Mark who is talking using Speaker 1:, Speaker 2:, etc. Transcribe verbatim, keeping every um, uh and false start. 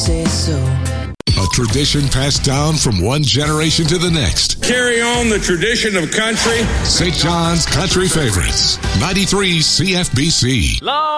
Speaker 1: say so.
Speaker 2: A tradition passed down from one generation to the next.
Speaker 3: Carry on the tradition of country.
Speaker 2: Saint John's Country Favorites, ninety-three C F B C.
Speaker 4: Long